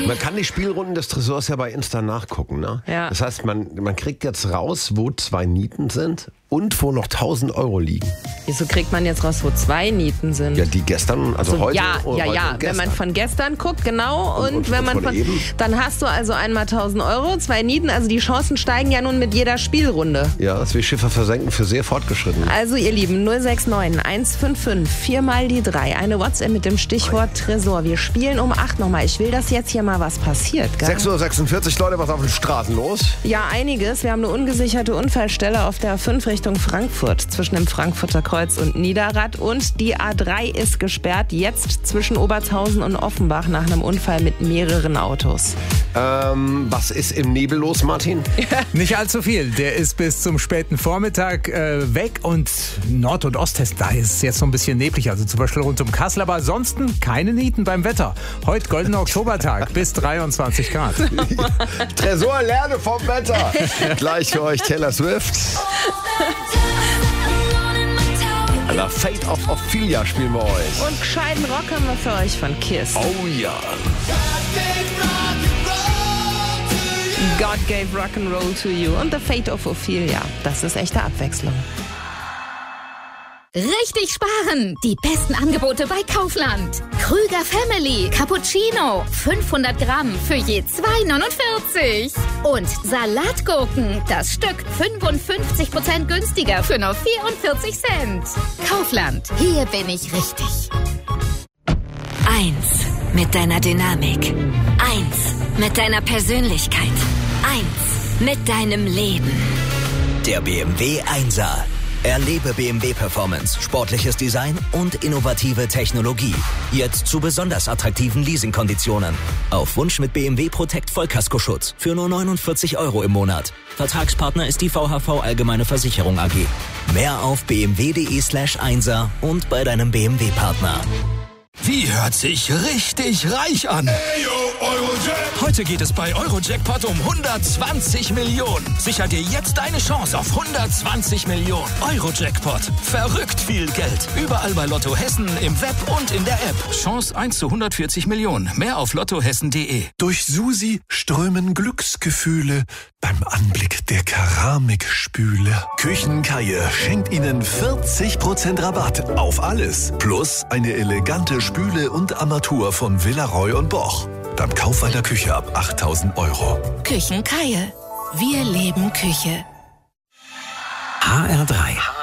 Man kann die Spielrunden des Tresors ja bei Insta nachgucken, ne? Ja. Das heißt, man kriegt jetzt raus, wo 2 Nieten sind und wo noch 1.000 Euro liegen. Wieso kriegt man jetzt raus, wo 2 Nieten sind? Ja, die gestern, also heute. Ja. Heute und Wenn gestern. man von gestern guckt, genau. Und wenn man von eben. dann hast du also einmal 1.000 Euro, 2 Nieten. Also die Chancen steigen ja nun mit jeder Spielrunde. Ja, das ist wie Schiffe versenken für sehr fortgeschrittene. Also ihr Lieben, 069 155 4 mal die 3. Eine WhatsApp mit dem Stichwort Tresor. Wir spielen um 8 nochmal. Ich will, dass jetzt hier mal was passiert. Gell? 6.46 Uhr, Leute, was auf den Straßen los? Ja, einiges. Wir haben eine ungesicherte Unfallstelle auf der A5 Richtung Frankfurt zwischen dem Frankfurter Kreuz und Niederrad. Und die A3 ist gesperrt, jetzt zwischen Obertshausen und Offenbach nach einem Unfall mit mehreren Autos. Was ist im Nebel los, Martin? Nicht allzu viel. Der ist bis zum späten Vormittag weg und Nord- und Osthessen, da ist es jetzt noch ein bisschen neblig, also zum Beispiel rund um Kassel, aber ansonsten keine Nieten beim Wetter. Heute goldener Oktobertag bis 23 Grad. Tresor, lerne vom Wetter. Gleich für euch Taylor Swift. The Fate of Ophelia spielen wir euch. Und gescheiten Rock haben wir für euch von Kiss. Oh ja. God gave Rock'n'Roll to you. Und The Fate of Ophelia. Das ist echte Abwechslung. Richtig sparen! Die besten Angebote bei Kaufland. Krüger Family Cappuccino 500 Gramm für je 2,49. Und Salatgurken, das Stück 55% günstiger für nur 44 Cent. Kaufland, hier bin ich richtig. 1 mit deiner Dynamik. 1 mit deiner Persönlichkeit. 1 mit deinem Leben. Der BMW 1er. Erlebe BMW Performance, sportliches Design und innovative Technologie. Jetzt zu besonders attraktiven Leasingkonditionen. Auf Wunsch mit BMW Protect Vollkaskoschutz für nur 49 € im Monat. Vertragspartner ist die VHV Allgemeine Versicherung AG. Mehr auf bmw.de/1er und bei deinem BMW-Partner. Wie hört sich richtig reich an? Heute geht es bei Eurojackpot um 120 Millionen. Sicher dir jetzt deine Chance auf 120 Millionen. Eurojackpot. Verrückt viel Geld. Überall bei Lotto Hessen, im Web und in der App. Chance 1 zu 140 Millionen. Mehr auf lottohessen.de. Durch Susi strömen Glücksgefühle beim Anblick der Keramikspüle. Küchenkaie schenkt Ihnen 40% Rabatt auf alles. Plus eine elegante Spüle und Armatur von Villaroy und Boch. Beim Kauf einer Küche ab 8.000 €. Küchenkaie. Wir leben Küche. HR3.